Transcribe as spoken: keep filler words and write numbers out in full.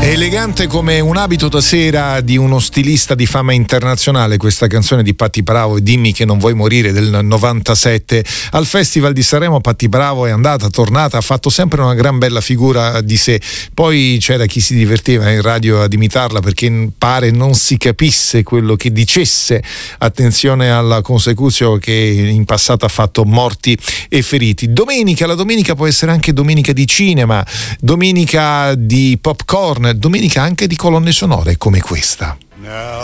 Elegante come un abito da sera di uno stilista di fama internazionale, questa canzone di Patti Bravo e Dimmi che non vuoi morire del novantasette. Al Festival di Sanremo Patti Bravo è andata, tornata, ha fatto sempre una gran bella figura di sé. Poi c'era chi si divertiva in radio ad imitarla perché pare non si capisse quello che dicesse. Attenzione alla consecuzione che in passato ha fatto morti e feriti. Domenica, la domenica può essere anche domenica di cinema, domenica di popcorn, domenica anche di colonne sonore come questa. Now